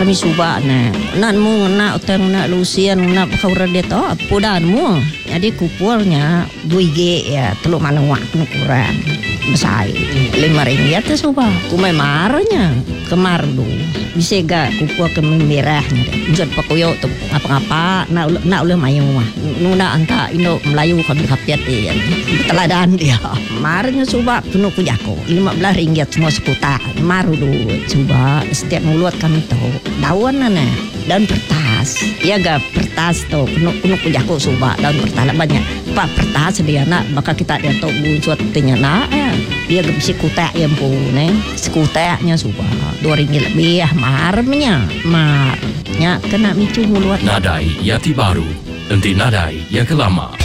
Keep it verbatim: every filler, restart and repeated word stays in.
kami suba na nan mo na utang na lusian na kaura dito pudan mo jadi kupurnya dua G ya teluk manawak nu kurang besai lima ringgit tu suba kumai marnya kemar du bisa ga kupur ke merahnya jod pakuyo tu apa-apa na na uleh mayu mah nuna anta Indo Melayu kami kapiat ya teladan dia marnya suba penuh kujako lima belas ringgit semua sekuta maru du coba setiap mulut kami tahu daun nana daun pertas ya ga pertas tu penuh penuh kujako suba daun pertas banyak pak pertas dia nak maka kita dia tahu buat tanya nak dia ga bisa kutak yang pu ne sekutaknya suba dua ringgit lebih marnya marnya kena micu mulut Nadai Yati Baru, nanti nadai yang kelama.